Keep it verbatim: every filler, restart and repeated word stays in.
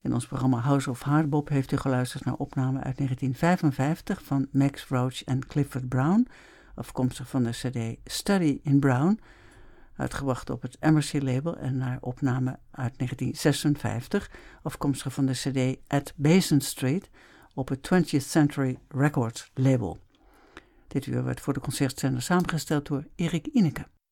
In ons programma House of Hardbop heeft u geluisterd naar opname uit negentien vijfenvijftig van Max Roach en Clifford Brown, afkomstig van de cd Study in Brown, uitgebracht op het Embassy label, en naar opname uit negentien zesenvijftig, afkomstig van de cd At Basin Street op het twentieth Century Records label. Dit uur werd voor de concertzender samengesteld door Erik Ineke.